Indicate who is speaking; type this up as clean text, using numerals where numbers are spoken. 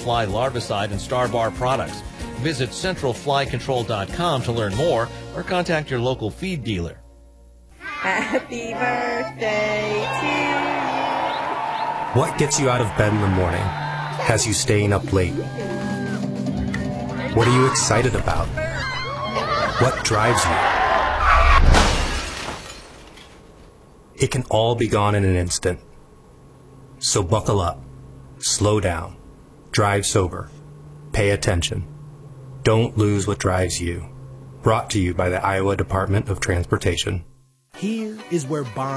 Speaker 1: Fly Larvicide and Starbar products. Visit centralflycontrol.com to learn more or contact your local feed dealer.
Speaker 2: Happy birthday to
Speaker 3: What gets you out of bed in the morning? Has you staying up late? What are you excited about? What drives you? It can all be gone in an instant. So buckle up, slow down, drive sober, pay attention. Don't lose what drives you. Brought to you by the Iowa Department of Transportation.
Speaker 4: Here is where bonds